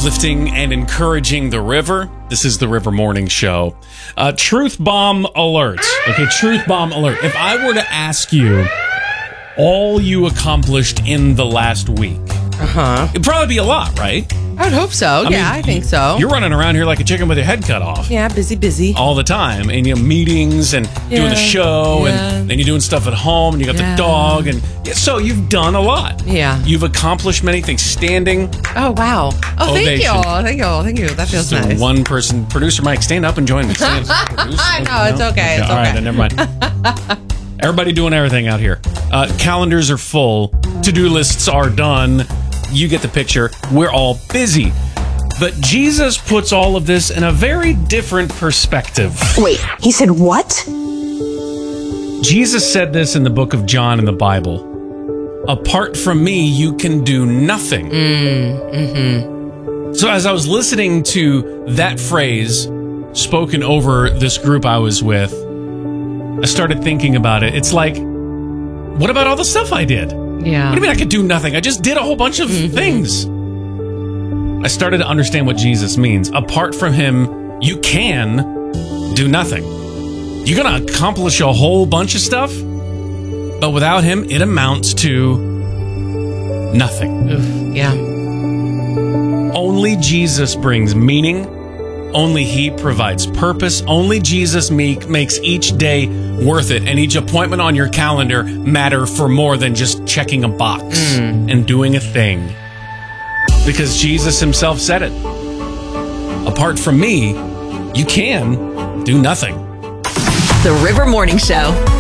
uplifting and encouraging the river. This is the River Morning Show. Truth bomb alert. Okay, truth bomb alert. If I were to ask you all you accomplished in the last week, it'd probably be a lot, right? I would hope so. I think so. You're running around here like a chicken with your head cut off. Yeah, busy. All the time. And you have meetings and doing the show and then you're doing stuff at home and you got the dog. And so you've done a lot. Yeah. You've accomplished many things. Standing. Oh, wow. Oh, thank you. Ovation. Thank you. That feels So nice. one person, producer Mike, stand up and join me. I know, it's okay. It's All right, okay. then never mind. Everybody doing everything out here. Calendars are full. To-do lists are done. You get the picture. We're all busy. But Jesus puts all of this in a very different perspective. Wait, he said what? Jesus said this in the book of John in the Bible. Apart from me, you can do nothing. So as I was listening to that phrase spoken over this group I was with, I started thinking about it. It's like, what about all the stuff I did? Yeah. What do you mean I could do nothing? I just did a whole bunch of things. I started to understand what Jesus means. Apart from him, you can do nothing. You're going to accomplish a whole bunch of stuff, but without him, it amounts to nothing. Oof, yeah. Only Jesus brings meaning. Only he provides purpose. Only Jesus makes each day worth it, and each appointment on your calendar matter for more than just checking a box and doing a thing. Because Jesus himself said it. Apart from me, you can do nothing. The River Morning Show.